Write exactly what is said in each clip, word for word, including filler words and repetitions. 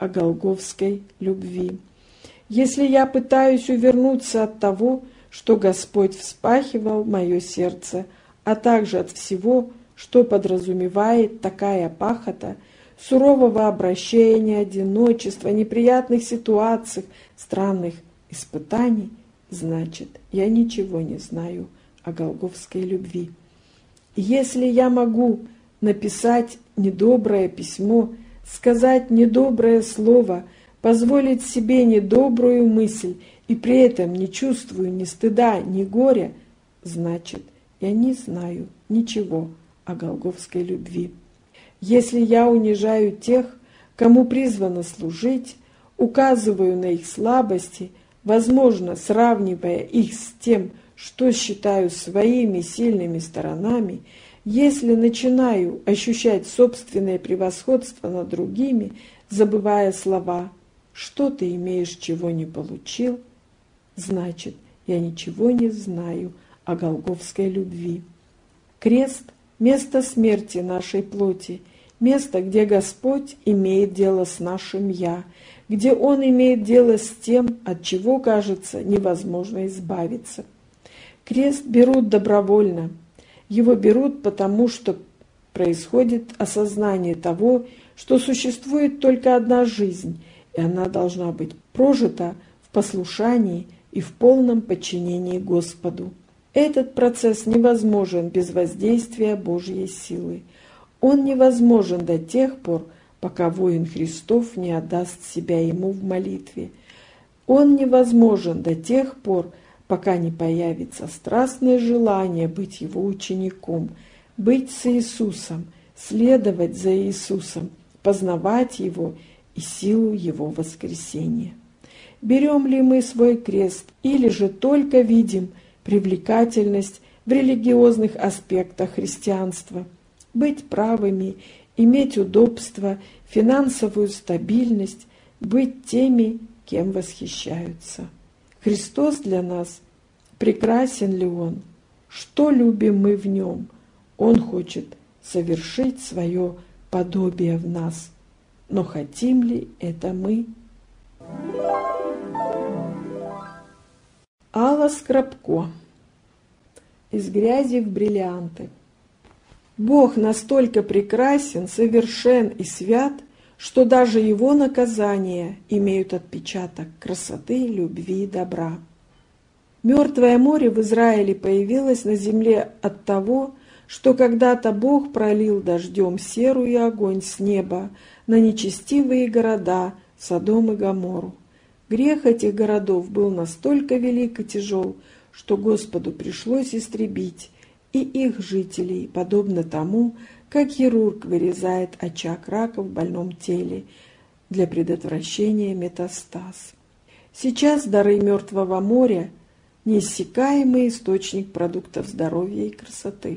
о голгофской любви. Если я пытаюсь увернуться от того, что Господь вспахивал мое сердце, а также от всего, что подразумевает такая пахота, сурового обращения, одиночества, неприятных ситуаций, странных испытаний, значит, я ничего не знаю о голгофской любви. Если я могу написать недоброе письмо, сказать недоброе слово, позволить себе недобрую мысль и при этом не чувствую ни стыда, ни горя, значит, я не знаю ничего о голгофской любви. Если я унижаю тех, кому призвано служить, указываю на их слабости, возможно, сравнивая их с тем, что считаю своими сильными сторонами, если начинаю ощущать собственное превосходство над другими, забывая слова «что ты имеешь, чего не получил», значит, я ничего не знаю о голгофской любви. Крест – место смерти нашей плоти, место, где Господь имеет дело с нашим «я», где Он имеет дело с тем, от чего, кажется, невозможно избавиться. Крест берут добровольно. Его берут потому, что происходит осознание того, что существует только одна жизнь, и она должна быть прожита в послушании и в полном подчинении Господу. Этот процесс невозможен без воздействия Божьей силы. Он невозможен до тех пор, пока воин Христов не отдаст себя Ему в молитве. Он невозможен до тех пор, пока не появится страстное желание быть Его учеником, быть с Иисусом, следовать за Иисусом, познавать Его и силу Его воскресения. Берем ли мы свой крест, или же только видим привлекательность в религиозных аспектах христианства? Быть правыми, иметь удобство, финансовую стабильность, быть теми, кем восхищаются. Христос для нас, прекрасен ли Он? Что любим мы в Нем? Он хочет совершить свое подобие в нас. Но хотим ли это мы? Алла Скрапко. Из грязи в бриллианты. Бог настолько прекрасен, совершен и свят, что даже Его наказания имеют отпечаток красоты, любви и добра. Мертвое море в Израиле появилось на земле от того, что когда-то Бог пролил дождем серу и огонь с неба на нечестивые города Содом и Гоморру. Грех этих городов был настолько велик и тяжел, что Господу пришлось истребить и их жителей, подобно тому, как хирург вырезает очаг рака в больном теле для предотвращения метастаз. Сейчас дары Мертвого моря – неиссякаемый источник продуктов здоровья и красоты.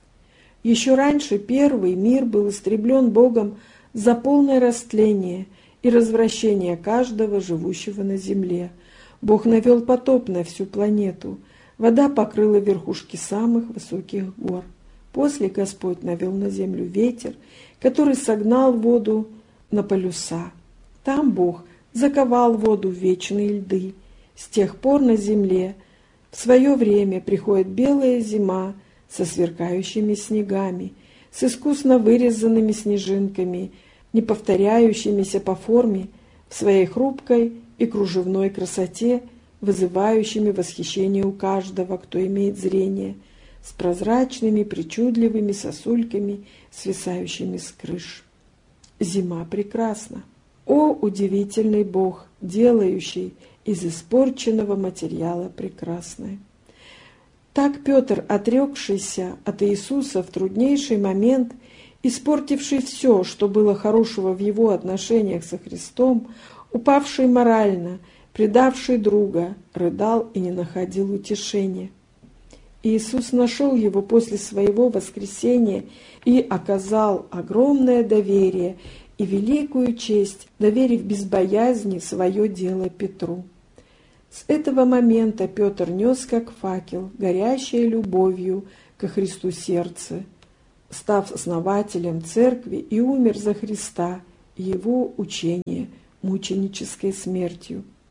Еще раньше первый мир был истреблен Богом за полное растление и развращение каждого, живущего на земле. Бог навел потоп на всю планету. Вода покрыла верхушки самых высоких гор. После Господь навел на землю ветер, который согнал воду на полюса. Там Бог заковал воду в вечные льды. С тех пор на земле в свое время приходит белая зима со сверкающими снегами, с искусно вырезанными снежинками, не повторяющимися по форме, в своей хрупкой и кружевной красоте, вызывающими восхищение у каждого, кто имеет зрение, с прозрачными причудливыми сосульками, свисающими с крыш. Зима прекрасна. О, удивительный Бог, делающий из испорченного материала прекрасное! Так Петр, отрекшийся от Иисуса в труднейший момент, испортивший все, что было хорошего в его отношениях со Христом, упавший морально, предавший друга, рыдал и не находил утешения. Иисус нашел его после своего воскресения и оказал огромное доверие и великую честь, доверив без боязни свое дело Петру. С этого момента Петр нес как факел, горящее любовью ко Христу сердце, став основателем церкви, и умер за Христа и Его учение мученической смертью.